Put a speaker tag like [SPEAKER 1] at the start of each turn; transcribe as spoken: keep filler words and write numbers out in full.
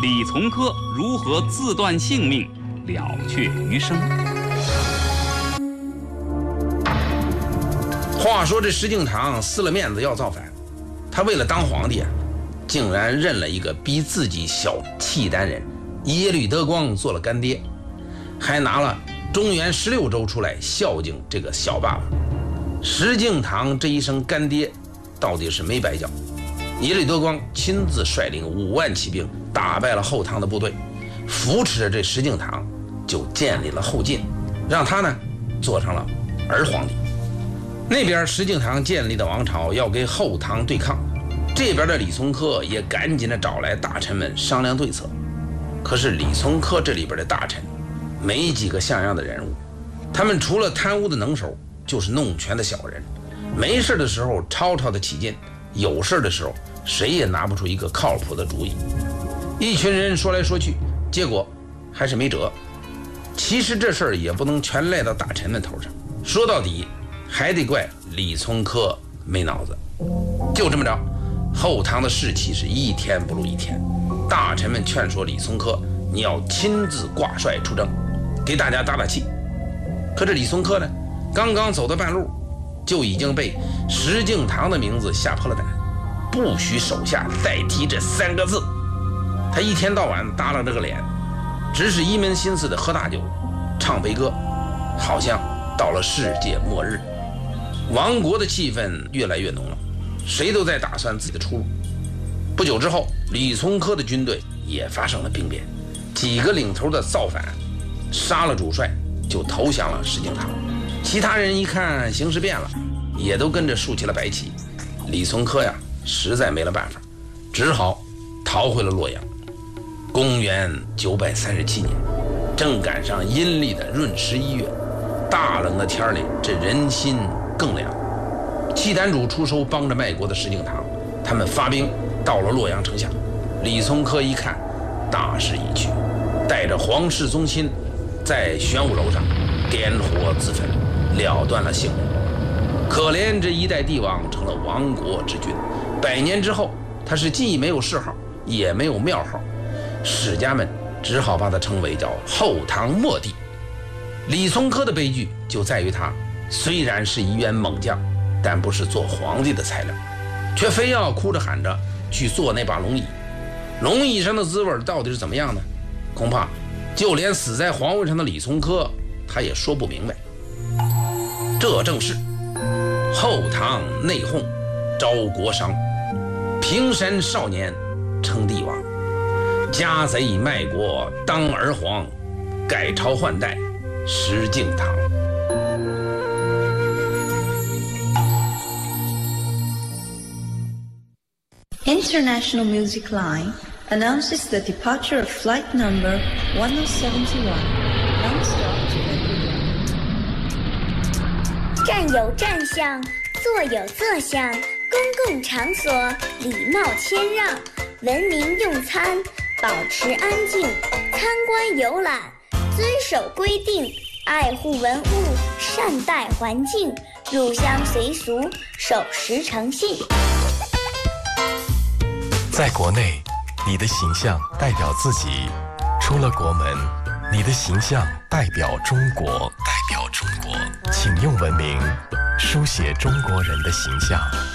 [SPEAKER 1] 李从珂如何自断性命，了却余生。
[SPEAKER 2] 话说这石敬瑭撕了面子要造反，他为了当皇帝啊，竟然认了一个比自己小契丹人耶律德光做了干爹，还拿了中原十六州出来孝敬这个小爸爸。石敬瑭这一声干爹到底是没白叫。耶律德光亲自率领五万骑兵打败了后唐的部队，扶持着这石敬瑭就建立了后晋，让他呢做成了儿皇帝。那边石敬瑭建立的王朝要跟后唐对抗，这边的李从珂也赶紧的找来大臣们商量对策。可是李从珂这里边的大臣没几个像样的人物，他们除了贪污的能手，就是弄权的小人，没事的时候吵吵的起劲，有事的时候谁也拿不出一个靠谱的主意。一群人说来说去，结果还是没辙。其实这事儿也不能全赖到大臣们头上，说到底还得怪李从珂没脑子。就这么着，后唐的士气是一天不如一天，大臣们劝说李从珂，你要亲自挂帅出征，给大家打打气。可这李从珂呢，刚刚走到半路，就已经被石敬瑭的名字吓破了胆，不许手下代替这三个字。他一天到晚耷拉着个脸，只是一门心思的喝大酒唱悲歌，好像到了世界末日。亡国的气氛越来越浓了，谁都在打算自己的出路。不久之后，李从珂的军队也发生了兵变，几个领头的造反，杀了主帅就投降了石敬瑭。其他人一看形势变了，也都跟着竖起了白旗。李从珂呀，实在没了办法，只好逃回了洛阳。公元九百三十七年，正赶上阴历的闰十一月，大冷的天里，这人心更凉。契丹主出手帮着卖国的石敬瑭，他们发兵到了洛阳城下。李从珂一看，大势已去，带着皇室宗亲在玄武楼上点火自焚，了断了性命。可怜这一代帝王成了亡国之君，百年之后，他是既没有谥号，也没有庙号，史家们只好把他称为叫后唐末帝。李从珂的悲剧就在于他虽然是一员猛将，但不是做皇帝的材料，却非要哭着喊着去做那把龙椅。龙椅上的滋味到底是怎么样呢？恐怕就连死在皇位上的李从珂他也说不明白。这正是后唐内讧招国殇，平山少年称帝王，家贼卖国当儿皇，改朝换代石敬瑭。
[SPEAKER 3] International Music Line announces the departure of flight number one oh seventy-one, non-stop to Beijing.
[SPEAKER 4] 站有站相，坐有坐相，公共场所礼貌谦让，文明用餐，保持安静，参观游览，遵守规定，爱护文物，善待环境，入乡随俗，守时诚信。
[SPEAKER 5] 在国内，你的形象代表自己；出了国门，你的形象代表中国。代表中国，请用文明书写中国人的形象。